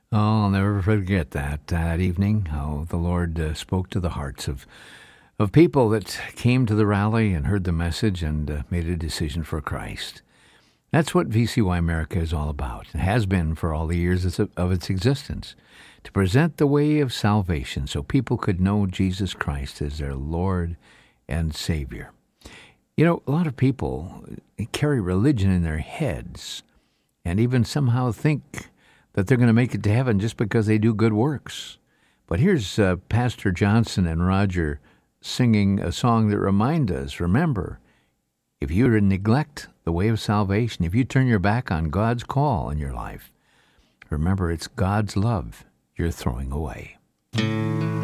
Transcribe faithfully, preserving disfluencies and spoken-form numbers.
Oh, I'll never forget that that evening, how the Lord uh, spoke to the hearts of of people that came to the rally and heard the message and uh, made a decision for Christ. That's what V C Y America is all about. It has been for all the years of its existence, to present the way of salvation so people could know Jesus Christ as their Lord and Savior. You know, a lot of people carry religion in their heads and even somehow think that they're going to make it to heaven just because they do good works. But here's uh, Pastor Johnson and Roger singing a song that reminds us, remember, if you neglect the way of salvation, if you turn your back on God's call in your life, remember it's God's love you're throwing away.